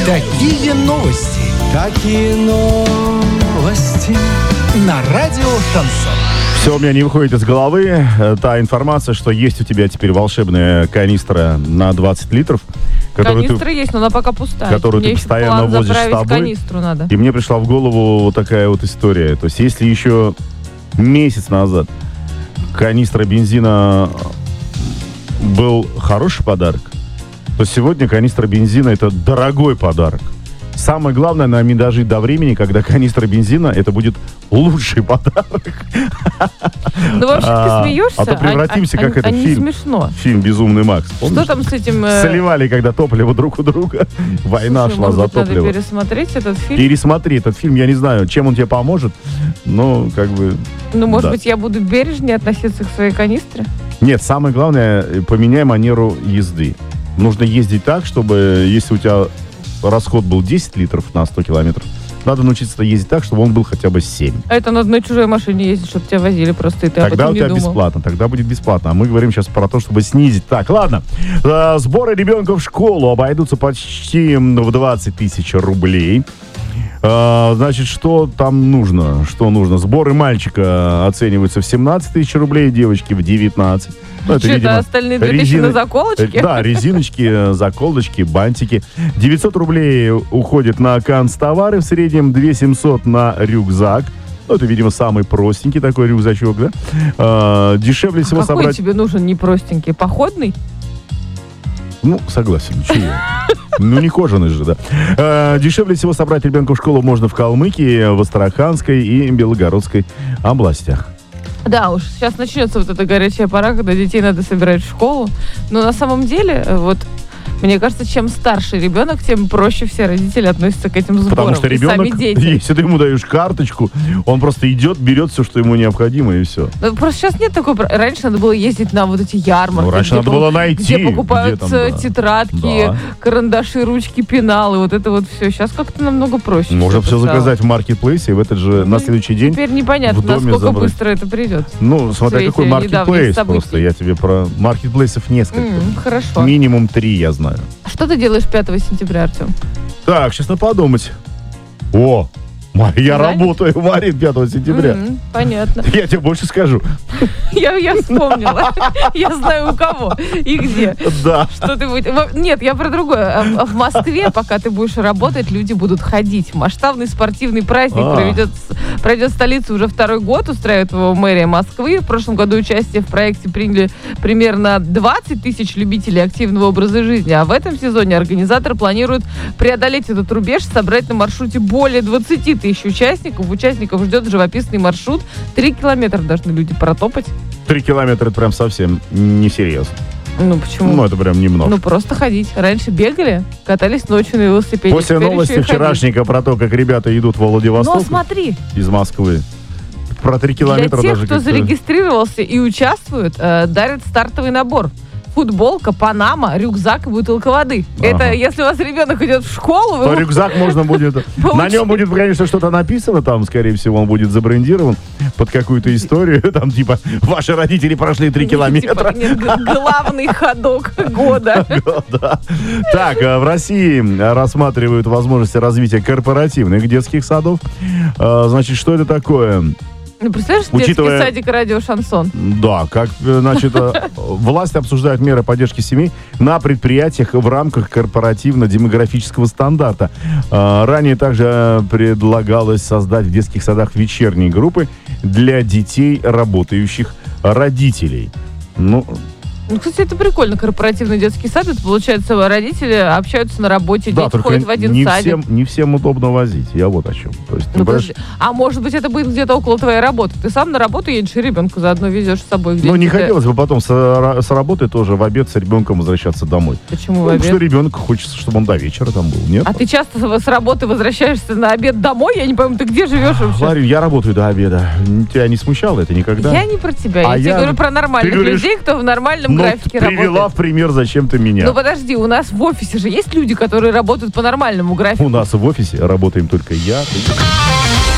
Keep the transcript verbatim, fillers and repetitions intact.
Какие новости? Какие новости? На радио «Шансон». Все у меня не выходит из головы. Та информация, что есть у тебя теперь волшебная канистра на двадцать литров. Канистра ты, есть, но она пока пустая. Которую мне ты постоянно возишь с тобой. Канистру надо. И мне пришла в голову вот такая вот история. То есть если еще месяц назад канистра бензина был хороший подарок, то сегодня канистра бензина — это дорогой подарок. Самое главное, нам не дожить до времени, когда канистра бензина — это будет лучший подарок. Ну, вообще, ты смеешься? А то превратимся, а, как а, этот а не фильм. Смешно. Фильм «Безумный Макс». Помнишь? Что там с этим... Э... Сливали, когда топливо друг у друга. Война Слушай, шла может за быть, топливо. надо пересмотреть этот фильм? Пересмотри этот фильм. Я не знаю, чем он тебе поможет, но как бы... Ну, может да. быть, я буду бережнее относиться к своей канистре? Нет, самое главное, поменяй манеру езды. Нужно ездить так, чтобы, если у тебя расход был десять литров на сто километров, надо научиться ездить так, чтобы он был хотя бы семь. А это надо на чужой машине ездить, чтобы тебя возили просто, и ты Тогда об этом у тебя не думал. бесплатно, тогда будет бесплатно. А мы говорим сейчас про то, чтобы снизить. Так, ладно. Э, сборы ребенка в школу обойдутся почти в двадцать тысяч рублей. Э, значит, что там нужно? Что нужно? Сборы мальчика оцениваются в семнадцать тысяч рублей, девочки в девятнадцать. Ну, это, что, видимо, это остальные две тысячи резины... на заколочки? Да, резиночки, заколочки, бантики. девятьсот рублей уходит на канцтовары, в среднем две тысячи семьсот на рюкзак. Ну, это, видимо, самый простенький такой рюкзачок, да? А, дешевле всего а какой собрать... тебе нужен непростенький? Походный? Ну, согласен, чего? Ну, не кожаный же, да. А, дешевле всего собрать ребенка в школу можно в Калмыкии, в Астраханской и Белгородской областях. Да уж, сейчас начнется вот эта горячая пора, когда детей надо собирать в школу. Но на самом деле, вот, мне кажется, чем старше ребенок, тем проще все родители относятся к этим сборам. Потому что ребенок, сами дети. если ты ему даешь карточку, он просто идет, берет все, что ему необходимо, и все. Ну, просто сейчас нет такой... Раньше надо было ездить на вот эти ярмарки. Ну, раньше где надо по- было найти, Где покупаются где там, да. тетрадки, Да. карандаши, ручки, пеналы, вот это вот все. Сейчас как-то намного проще. Можно все стало. заказать в маркетплейсе, и в этот же, на следующий день Теперь непонятно, в доме насколько забрать. быстро это придет. Ну, смотря свете какой недавних маркетплейс событий. просто. Я тебе про маркетплейсов несколько. М, хорошо. Минимум три, я знаю. Что ты делаешь пятого сентября, Артем? Так, сейчас надо подумать. О, Ма- я Занят? работаю, Марин, пятого сентября. М, понятно. Я тебе больше скажу. Я, я вспомнила. Я знаю, у кого и где. Да. Что ты будешь... Во- Нет, я про другое. А- а В Москве, пока ты будешь работать, люди будут ходить. Масштабный спортивный праздник А. проведет, пройдет в столице уже второй год. Устраивает его мэрия Москвы. В прошлом году участие в проекте приняли примерно двадцать тысяч любителей активного образа жизни. А в этом сезоне организаторы планируют преодолеть этот рубеж, собрать на маршруте более двадцати тысяч участников. Участников ждет живописный маршрут. Три километра должны люди протопать. Три километра — это прям совсем несерьезно. Ну, почему? Ну, это прям немного. Ну, просто ходить. Раньше бегали, катались ночью на велосипеде. После Теперь новости еще и ходить. вчерашнего про то, как ребята идут в Владивосток Но смотри, из Москвы. Про три для километра тех, даже кто как-то- зарегистрировался и участвует, э, дарят стартовый набор. Футболка, панама, рюкзак и бутылка воды. Ага. Это если у вас ребенок идет в школу, вы То рюкзак можно будет... На нем будет, конечно, что-то написано, там, скорее всего, он будет забрендирован под какую-то историю, там, типа, ваши родители прошли три километра. Типа, нет, г- главный ходок года. Да. Так, э, в России рассматривают возможности развития корпоративных детских садов. Э, Значит, что это такое? Ну, представляешь, Учитывая- детский садик радио «Шансон». Да, как, э, значит, э, власти обсуждают меры поддержки семей на предприятиях в рамках корпоративно-демографического стандарта. Э, Ранее также э, предлагалось создать в детских садах вечерние группы для детей, работающих родителей. Ну, Ну, кстати, это прикольно, корпоративный детский сад. Это, получается, родители общаются на работе, да, дети только ходят в один не садик. всем, не всем удобно возить. Я вот о чем. То есть, Ну, понимаешь, подожди. А может быть, это будет где-то около твоей работы? Ты сам на работу едешь и ребенка заодно везешь с собой ну, не где-то. хотелось бы потом с, ра- с работы тоже в обед с ребенком возвращаться домой. Почему в Ну, потому что обед? ребенок хочется, чтобы он до вечера там был. Нет? А ты часто с работы возвращаешься на обед домой? Я не пойму, ты где живешь вообще? Ларин, я работаю до обеда. Тебя не смущало это никогда? Я не про тебя. А я тебе я- говорю про нормальных ты говоришь, людей, кто в нормальном Ну, графике ты привела работает. в пример зачем-то меня. Ну подожди, у нас в офисе же есть люди, которые работают по нормальному графику. У нас в офисе работаем только я, ты.